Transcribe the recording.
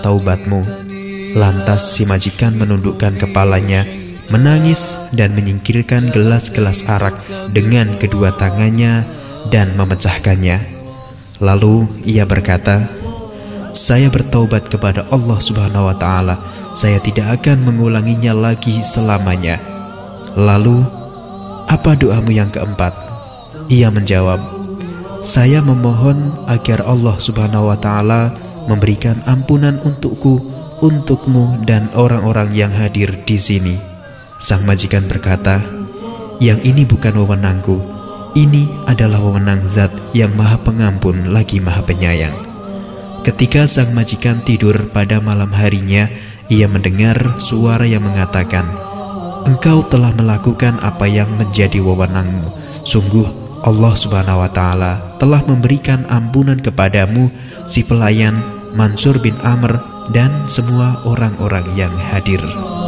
taubatmu. Lantas si majikan menundukkan kepalanya, menangis dan menyingkirkan gelas-gelas arak dengan kedua tangannya dan memecahkannya. Lalu ia berkata, "Saya bertaubat kepada Allah Subhanahu wa Ta'ala. Saya tidak akan mengulanginya lagi selamanya." Lalu, "Apa doamu yang keempat?" Ia menjawab, "Saya memohon agar Allah Subhanahu wa Ta'ala memberikan ampunan untukku, untukmu dan orang-orang yang hadir di sini." Sang majikan berkata, "Yang ini bukan wewenangku. Ini adalah wewenang Zat yang Maha Pengampun lagi Maha Penyayang." Ketika sang majikan tidur pada malam harinya, ia mendengar suara yang mengatakan, "Engkau telah melakukan apa yang menjadi wewenangmu. Sungguh Allah Subhanahu wa Ta'ala telah memberikan ampunan kepadamu, si pelayan Mansur bin Amr, dan semua orang-orang yang hadir."